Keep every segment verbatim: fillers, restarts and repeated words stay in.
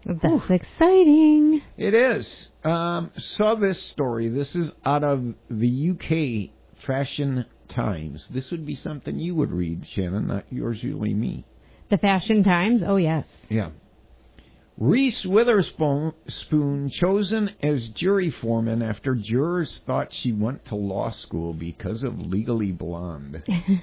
That's Whew. exciting. It is. Um, saw this story. This is out of the U K Fashion Times. This would be something you would read, Shannon, not yours, usually me. The Fashion Times? Oh, yes. Yeah. Reese Witherspoon spoon chosen as jury foreman after jurors thought she went to law school because of Legally Blonde.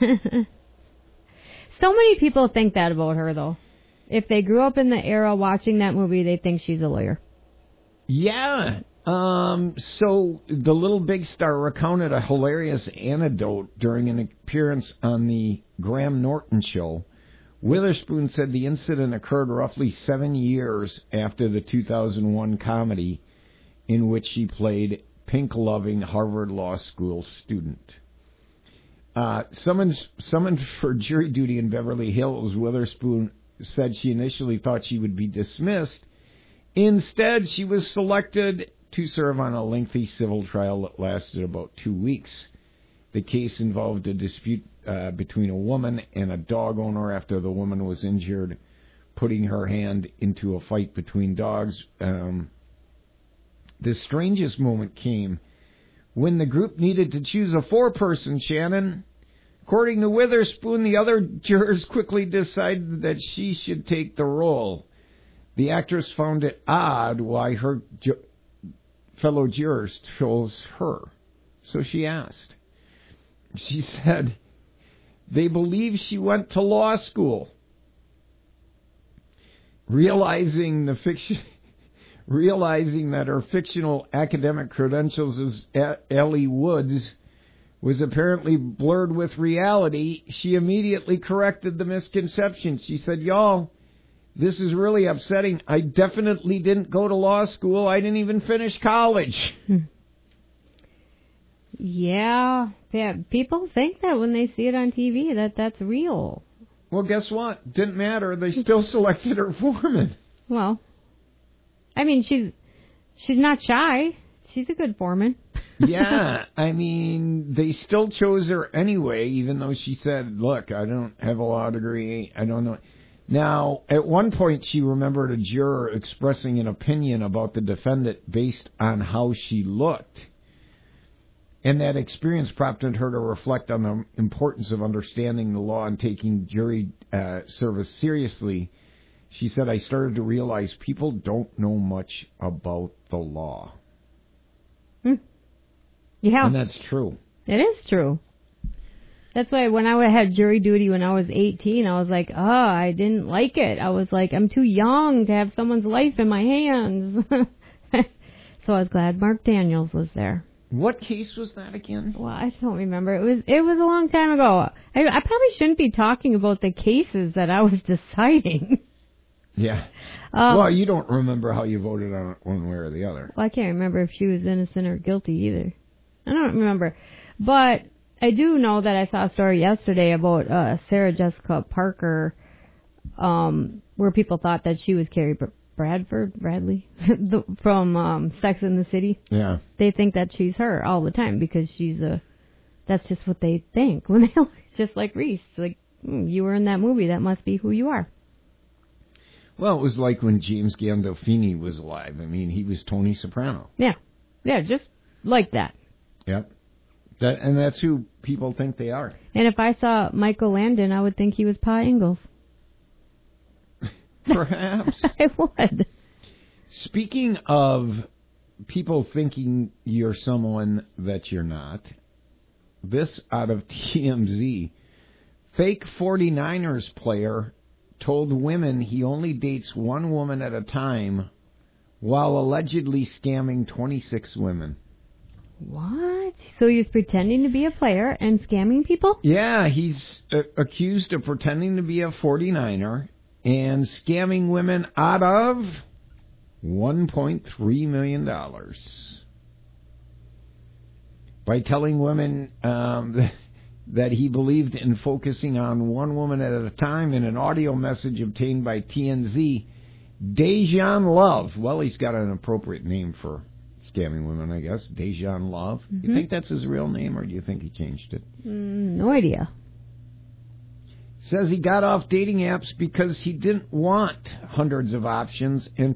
So many people think that about her, though. If they grew up in the era watching that movie, they think she's a lawyer. Yeah. Um, so the Little Big Star recounted a hilarious anecdote during an appearance on the Graham Norton show. Witherspoon said the incident occurred roughly seven years after the two thousand one comedy in which she played pink-loving Harvard Law School student. Uh, summoned, summoned for jury duty in Beverly Hills, Witherspoon said she initially thought she would be dismissed. Instead, she was selected to serve on a lengthy civil trial that lasted about two weeks. The case involved a dispute uh, between a woman and a dog owner after the woman was injured, putting her hand into a fight between dogs. Um, the strangest moment came when the group needed to choose a four-person, Shannon. According to Witherspoon, the other jurors quickly decided that she should take the role. The actress found it odd why her ju- fellow jurors chose her. So she asked. She said they believe she went to law school. Realizing the fiction, realizing that her fictional academic credentials as Ellie Woods was apparently blurred with reality, she immediately corrected the misconception. She said, y'all, this is really upsetting. I definitely didn't go to law school. I didn't even finish college. Yeah, yeah. People think that when they see it on T V, that that's real. Well, guess what? Didn't matter. They still selected her foreman. Well, I mean, she's she's not shy. She's a good foreman. Yeah, I mean, they still chose her anyway, even though she said, look, I don't have a law degree. I don't know. Now, at one point, she remembered a juror expressing an opinion about the defendant based on how she looked. And that experience prompted her to reflect on the importance of understanding the law and taking jury uh, service seriously. She said, I started to realize people don't know much about the law. Hmm. Yeah. And that's true. It is true. That's why when I had jury duty when I was eighteen, I was like, oh, I didn't like it. I was like, I'm too young to have someone's life in my hands. So I was glad Mark Daniels was there. What case was that again? Well, I don't remember. It was it was a long time ago. I, I probably shouldn't be talking about the cases that I was deciding. Yeah. Um, well, you don't remember how you voted on it one way or the other. Well, I can't remember if she was innocent or guilty either. I don't remember. But I do know that I saw a story yesterday about uh, Sarah Jessica Parker, um, where people thought that she was Carrie Bradford, Bradley, from um, Sex and the City. Yeah. They think that she's her all the time because she's a, that's just what they think. When they just like Reese, like, mm, you were in that movie, that must be who you are. Well, it was like when James Gandolfini was alive. I mean, he was Tony Soprano. Yeah. Yeah, just like that. Yep. That, and that's who people think they are. And if I saw Michael Landon, I would think he was Pa Ingalls. Perhaps. I would. Speaking of people thinking you're someone that you're not, this out of T M Z. Fake forty-niners player told women he only dates one woman at a time while allegedly scamming twenty-six women. What? So he was pretending to be a player and scamming people? Yeah, he's uh, accused of pretending to be a forty-niner and scamming women out of one point three million dollars. By telling women um, that he believed in focusing on one woman at a time in an audio message obtained by T M Z, Dejan Love. Well, he's got an appropriate name for scamming women, I guess. Dejan Love. Mm-hmm. You think that's his real name, or do you think he changed it? Mm, no idea. Says he got off dating apps because he didn't want hundreds of options and